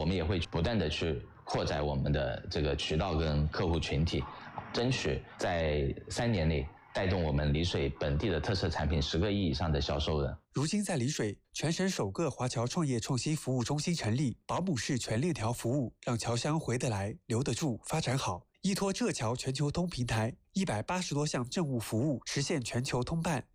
们也会不断的去扩展我们的这个渠道跟客户群体，争取在3年内带动我们丽水本地的特色产品10个亿以上的销售额。 如今在丽水，全省首个华侨创业创新服务中心成立，保姆式全链条服务，让侨乡回得来、留得住、发展好。依托浙侨全球通平台，180多项政务服务实现全球通办，